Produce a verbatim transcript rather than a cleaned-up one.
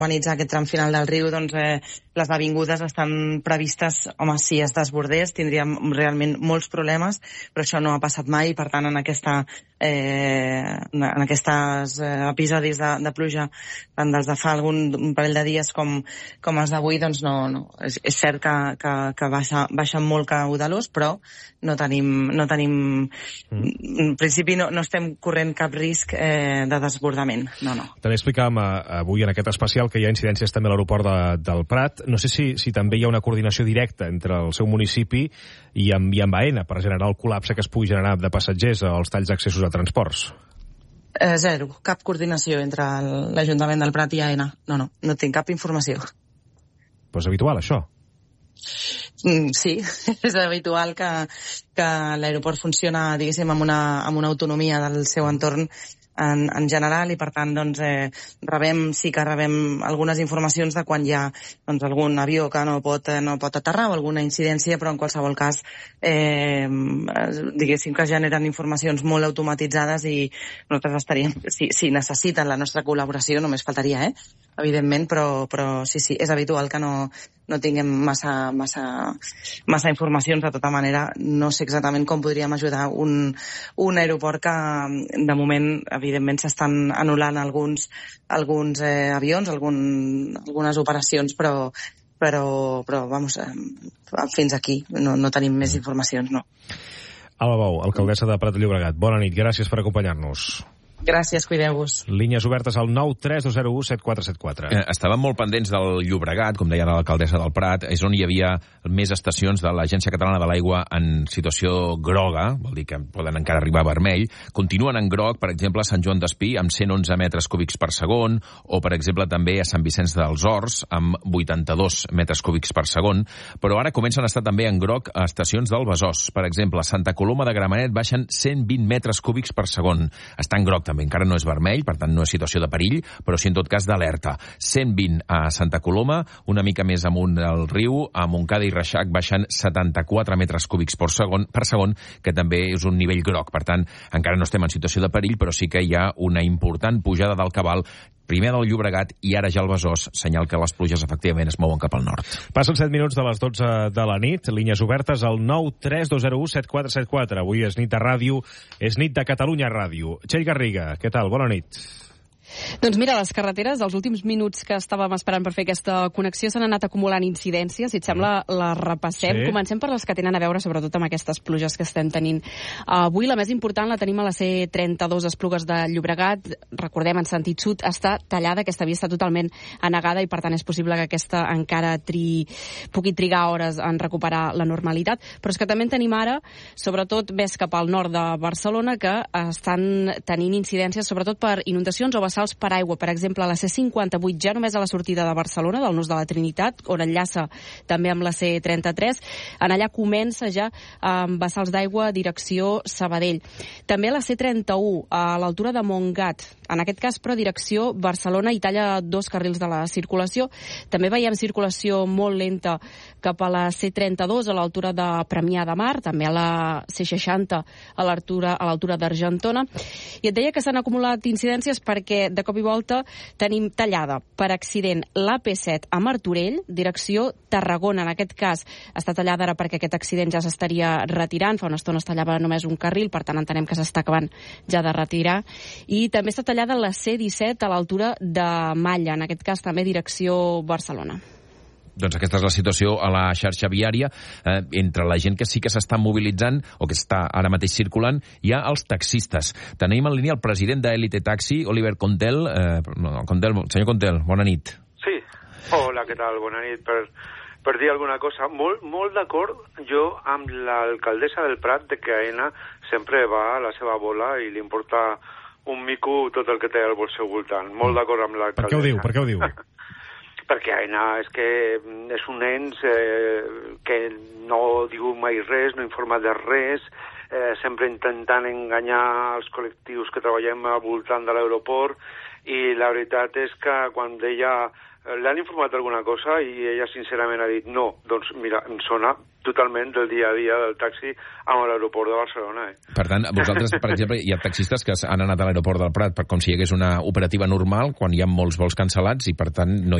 urbanitzar aquest tram final del riu, doncs eh, les avingudes estan previstes, home, si es desbordés tindríem realment molts problemes, però això no ha passat mai, per tant en aquesta eh, en aquests eh, episodis de, de pluja, tant dels de fa algun un parell de dies com, com els d'avui, doncs no, no. És, és cert que, que, que baixa, baixa molt caudalós, però no tenim, no tenim mm. en principi no, no estem corrent cap risc eh, de desbordament, no, no. També explicàvem avui en aquest especial que hi ha incidències també a l'aeroport de, del Prat. No sé si, si també hi ha una coordinació directa entre el seu municipi i amb, i amb AENA per generar el col·lapse que es pugui generar de passatgers als talls d'accessos a transports. Eh, zero, cap coordinació entre l'Ajuntament del Prat i AENA. No, no, no tinc cap informació. Però és habitual, això? Mm, sí, és habitual que, que l'aeroport funciona, diguéssim, amb una, amb una autonomia del seu entorn en, en general, i per tant doncs, eh, rebem, sí que rebem algunes informacions de quan hi ha doncs, algun avió que no pot, no pot aterrar o alguna incidència, però en qualsevol cas eh, diguéssim que generen informacions molt automatitzades i nosaltres estaríem, si, si necessiten la nostra col·laboració, només faltaria, eh? evidentment, però, però sí, sí, és habitual que no, no tinguem massa, massa, massa informacions. De tota manera, no sé exactament com podríem ajudar un, un aeroport que, de moment, evidentment, s'estan anul·lant alguns, alguns eh, avions, algun, algunes operacions, però, però, però vamos, eh, fins aquí. No, no tenim més informacions, no. Alba Bou, alcaldessa de Prat de Llobregat. Bona nit, gràcies per acompanyar-nos. Gràcies, cuideu-vos. Línies obertes al nou tres dos zero u set quatre set quatre. Eh, estàvem molt pendents del Llobregat, com deia l'alcaldessa del Prat, és on hi havia més estacions de l'Agència Catalana de l'Aigua en situació groga, vol dir que poden encara arribar a vermell. Continuen en groc, per exemple, a Sant Joan d'Espí, amb cent onze metres cúbics per segon, o, per exemple, també a Sant Vicenç dels Horts, amb vuitanta-dos metres cúbics per segon, però ara comencen a estar també en groc a estacions del Besòs. Per exemple, a Santa Coloma de Gramenet baixen cent vint metres cúbics per segon. Està en groc també, encara no és vermell, per tant no és situació de perill, però sí en tot cas d'alerta. cent vint a Santa Coloma, una mica més amunt del riu, a Montcada i Reixac baixen setanta-quatre metres cúbics per segon, per segon, que també és un nivell groc. Per tant, encara no estem en situació de perill, però sí que hi ha una important pujada del cabal, primer del Llobregat i ara ja el Besòs, senyal que les pluges efectivament es mouen cap al nord. Passen set minuts de les dotze de la nit, línies obertes al nou tres dos zero u set quatre set quatre. Avui és nit de ràdio, és nit de Catalunya Ràdio. Txell Garriga, què tal? Bona nit. Doncs mira, les carreteres, els últims minuts que estàvem esperant per fer aquesta connexió s'han anat acumulant incidències, si et sembla les repassem. Sí. Comencem per les que tenen a veure sobretot amb aquestes pluges que estem tenint. Avui la més important la tenim a la C trenta-dos Esplugues de Llobregat. Recordem, en sentit sud està tallada, aquesta via està totalment anegada i per tant és possible que aquesta encara tri... pugui trigar hores en recuperar la normalitat. Però és que també en tenim ara, sobretot ves cap al nord de Barcelona, que estan tenint incidències sobretot per inundacions o vessals per aigua. Per exemple, a la C cinquanta-vuit, ja només a la sortida de Barcelona, del Nus de la Trinitat, on enllaça també amb la C trenta-tres, en allà comença ja amb vessals d'aigua direcció Sabadell. També a la C trenta-u, a l'altura de Montgat, en aquest cas, però, direcció Barcelona, i talla dos carrils de la circulació. També veiem circulació molt lenta cap a la C trenta-dos, a l'altura de Premià de Mar, també a la C seixanta, a l'altura a l'altura d'Argentona. I et deia que s'han acumulat incidències perquè de cop i volta tenim tallada per accident l'A P set a Martorell, direcció Tarragona. En aquest cas està tallada ara perquè aquest accident ja s'estaria retirant. Fa una estona es tallava només un carril, per tant entenem que s'està acabant ja de retirar. I també està tallada la C disset a l'altura de Malla, en aquest cas també direcció Barcelona. Doncs aquesta és la situació a la xarxa viària. Eh, entre la gent que sí que s'està mobilitzant o que està ara mateix circulant, hi ha els taxistes. Tenim en línia el president d'Elite Taxi, Oliver Contel. Eh, no, Contel. Senyor Contel, bona nit. Sí. Hola, què tal? Bona nit. Per, per dir alguna cosa, molt, molt d'acord jo amb l'alcaldessa del Prat de que AENA sempre va a la seva bola i li importa un mico tot el que té al seu voltant. Molt d'acord amb l'alcaldessa. Per què ho diu? Per què ho diu? Perquè AENA és que és un ens eh, que no diu mai res, no informa de res, eh, sempre intentant enganyar els col·lectius que treballem al voltant de l'aeroport, i la veritat és que quan deia l'han informat alguna cosa i ella sincerament ha dit no, doncs mira, em sona totalment del dia a dia del taxi amb l'aeroport de Barcelona. Eh? Per tant, vosaltres, per exemple, hi ha taxistes que han anat a l'aeroport del Prat per com si hi hagués una operativa normal quan hi ha molts vols cancel·lats i per tant no